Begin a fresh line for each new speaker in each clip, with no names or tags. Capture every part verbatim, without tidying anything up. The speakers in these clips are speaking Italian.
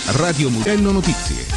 Radio Mugello Notizie.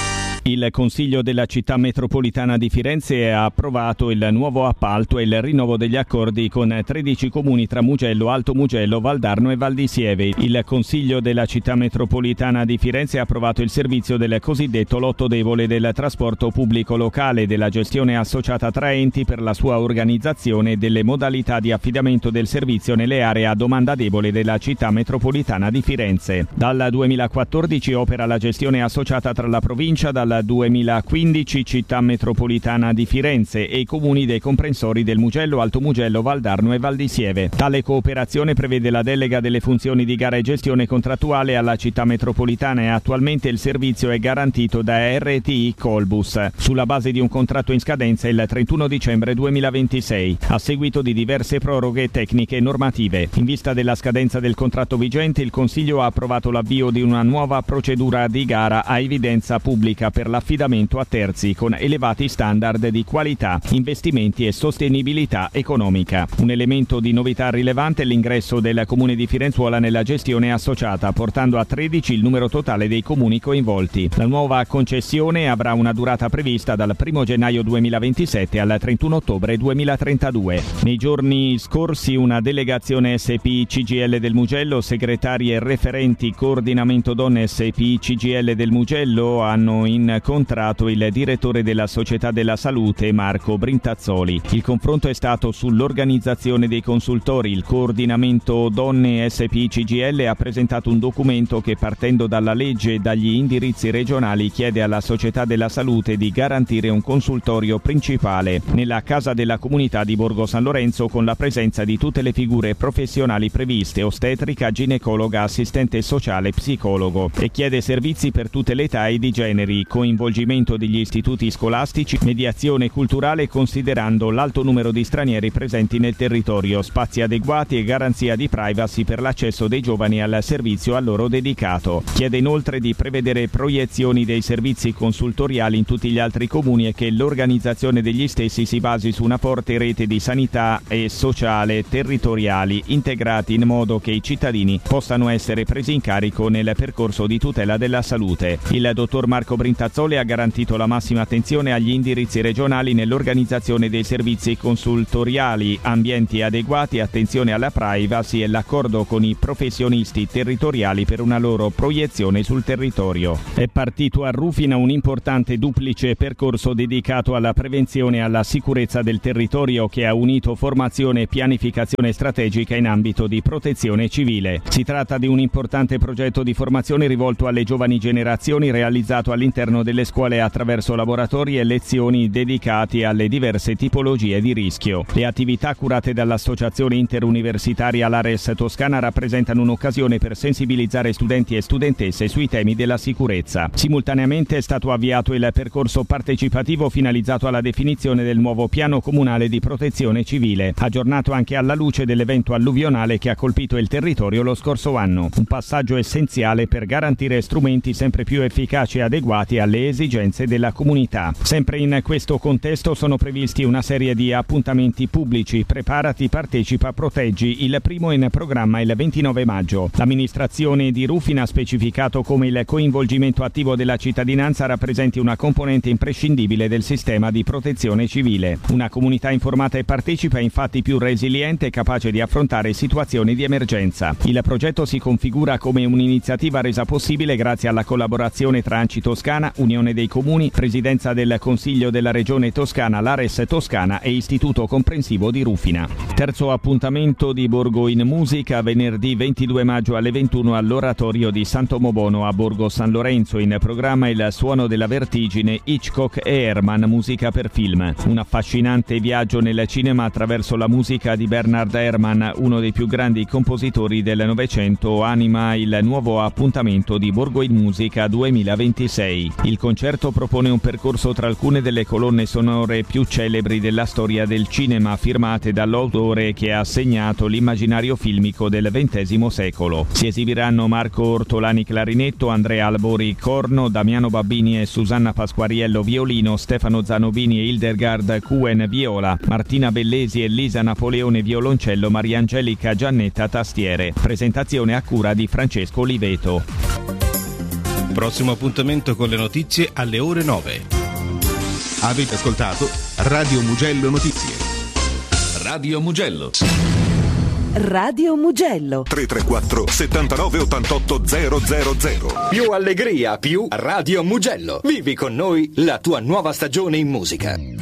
Il Consiglio della Città Metropolitana di Firenze ha approvato il nuovo appalto e il rinnovo degli accordi con tredici comuni tra Mugello, Alto Mugello, Valdarno e Val di Sieve. Il Consiglio della Città Metropolitana di Firenze ha approvato il servizio del cosiddetto lotto debole del trasporto pubblico locale, della gestione associata tra enti per la sua organizzazione e delle modalità di affidamento del servizio nelle aree a domanda debole della Città Metropolitana di Firenze. Dal duemilaquattordici opera la gestione associata tra la provincia, dal duemilaquindici Città Metropolitana di Firenze e i comuni dei comprensori del Mugello, Alto Mugello, Valdarno e Val di Sieve. Tale cooperazione prevede la delega delle funzioni di gara e gestione contrattuale alla Città Metropolitana e attualmente il servizio è garantito da R T I Colbus sulla base di un contratto in scadenza il trentuno dicembre duemilaventisei, a seguito di diverse proroghe tecniche e normative. In vista della scadenza del contratto vigente, il Consiglio ha approvato l'avvio di una nuova procedura di gara a evidenza pubblica per l'affidamento a terzi con elevati standard di qualità, investimenti e sostenibilità economica. Un elemento di novità rilevante è l'ingresso del Comune di Firenzuola nella gestione associata, portando a tredici il numero totale dei comuni coinvolti. La nuova concessione avrà una durata prevista dal primo gennaio duemilaventisette al trentuno ottobre duemilatrentadue. Nei giorni scorsi una delegazione S P I C G I L del Mugello, segretari e referenti coordinamento donne S P I C G I L del Mugello hanno in incontrato il direttore della Società della Salute Marco Brintazzoli. Il confronto è stato sull'organizzazione dei consultori. Il coordinamento donne S P I C G I L ha presentato un documento che, partendo dalla legge e dagli indirizzi regionali, chiede alla Società della Salute di garantire un consultorio principale nella Casa della Comunità di Borgo San Lorenzo con la presenza di tutte le figure professionali previste: ostetrica, ginecologa, assistente sociale, psicologo, e chiede servizi per tutte le età e di generi, coinvolgimento degli istituti scolastici, mediazione culturale considerando l'alto numero di stranieri presenti nel territorio, spazi adeguati e garanzia di privacy per l'accesso dei giovani al servizio a loro dedicato. Chiede inoltre di prevedere proiezioni dei servizi consultoriali in tutti gli altri comuni e che l'organizzazione degli stessi si basi su una forte rete di sanità e sociale territoriali integrati in modo che i cittadini possano essere presi in carico nel percorso di tutela della salute. Il dottor Marco Brintazzoli ha garantito la massima attenzione agli indirizzi regionali nell'organizzazione dei servizi consultoriali, ambienti adeguati, attenzione alla privacy e l'accordo con i professionisti territoriali per una loro proiezione sul territorio. È partito a Rufina un importante duplice percorso dedicato alla prevenzione e alla sicurezza del territorio che ha unito formazione e pianificazione strategica in ambito di protezione civile. Si tratta di un importante progetto di formazione rivolto alle giovani generazioni realizzato all'interno delle scuole attraverso laboratori e lezioni dedicati alle diverse tipologie di rischio. Le attività curate dall'Associazione Interuniversitaria Lares Toscana rappresentano un'occasione per sensibilizzare studenti e studentesse sui temi della sicurezza. Simultaneamente è stato avviato il percorso partecipativo finalizzato alla definizione del nuovo piano comunale di protezione civile, aggiornato anche alla luce dell'evento alluvionale che ha colpito il territorio lo scorso anno. Un passaggio essenziale per garantire strumenti sempre più efficaci e adeguati alle esigenze della comunità. Sempre in questo contesto sono previsti una serie di appuntamenti pubblici: Preparati, Partecipa, Proteggi, il primo in programma il ventinove maggio. L'amministrazione di Rufina ha specificato come il coinvolgimento attivo della cittadinanza rappresenti una componente imprescindibile del sistema di protezione civile. Una comunità informata e partecipa è infatti più resiliente e capace di affrontare situazioni di emergenza. Il progetto si configura come un'iniziativa resa possibile grazie alla collaborazione tra ANCI Toscana, Unione dei Comuni, Presidenza del Consiglio della Regione Toscana, Lares Toscana e Istituto Comprensivo di Rufina. Terzo appuntamento di Borgo in Musica, venerdì ventidue maggio alle ventuno all'Oratorio di Sant'Omobono a Borgo San Lorenzo. In programma Il suono della vertigine, Hitchcock e Herman, musica per film. Un affascinante viaggio nel cinema attraverso la musica di Bernard Herrmann, uno dei più grandi compositori del Novecento, anima il nuovo appuntamento di Borgo in Musica duemilaventisei. Il concerto propone un percorso tra alcune delle colonne sonore più celebri della storia del cinema, firmate dall'autore che ha segnato l'immaginario filmico del ventesimo secolo. Si esibiranno Marco Ortolani clarinetto, Andrea Albori corno, Damiano Babbini e Susanna Pasquariello violino, Stefano Zanovini e Hildegard Cuen viola, Martina Bellesi e Lisa Napoleone violoncello, Maria Angelica Giannetta tastiere. Presentazione a cura di Francesco Oliveto.
Prossimo appuntamento con le notizie alle ore nove.
Avete ascoltato Radio Mugello Notizie. Radio Mugello.
Radio Mugello.
tre tre quattro settantanove ottantotto zero zero zero.
Più allegria, più Radio Mugello. Vivi con noi la tua nuova stagione in musica.